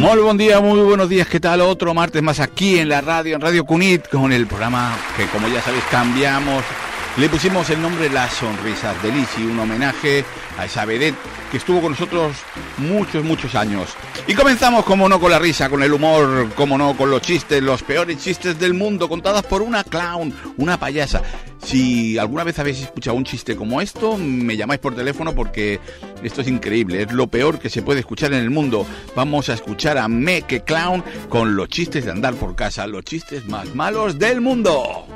Muy buen día, muy buenos días, ¿qué tal? Otro martes más aquí en la radio, en Radio Cunit, con el programa que, como ya sabéis, cambiamos. Le pusimos el nombre Las Sonrisas de Lisi, un homenaje a esa vedette que estuvo con nosotros muchos años. Y comenzamos, como no, con la risa, con el humor, como no, con los chistes, los peores chistes del mundo, contadas por una clown, una payasa. Si alguna vez habéis escuchado un chiste como esto, me llamáis por teléfono porque esto es increíble, es lo peor que se puede escuchar en el mundo. Vamos a escuchar a Meke Clown con los chistes de andar por casa, los chistes más malos del mundo.